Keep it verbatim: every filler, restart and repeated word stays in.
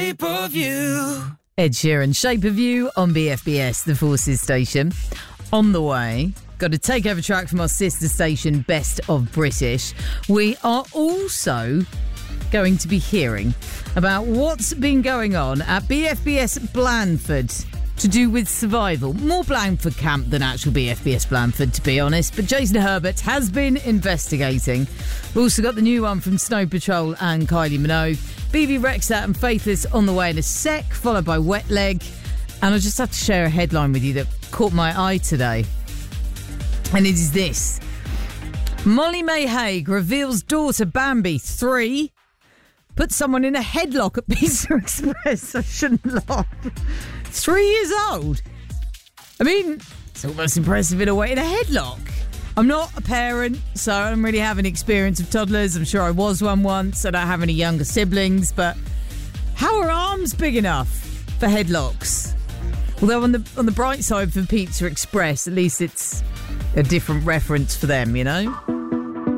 Shape of You. Ed Sheeran, Shape of You on B F B S, the Forces station. On the way, got a takeover track from our sister station, Best of British. We are also going to be hearing about what's been going on at B F B S Blandford to do with survival. More Blandford camp than actual B F B S Blandford, to be honest. But Jason Herbert has been investigating. We've also got the new one from Snow Patrol and Kylie Minogue. B B Rexha and Faithless on the way in a sec, followed by Wet Leg. And I just have to share a headline with you that caught my eye today. And it is this. Molly May Hague reveals daughter Bambi, three, put someone in a headlock at Pizza Express. I shouldn't laugh. Three years old. I mean, it's almost impressive in a way, in a headlock. I'm not a parent, so I don't really have any experience of toddlers. I'm sure I was one once. I don't have any younger siblings, but how are arms big enough for headlocks? Although on the on the bright side for Pizza Express, at least it's a different reference for them, you know?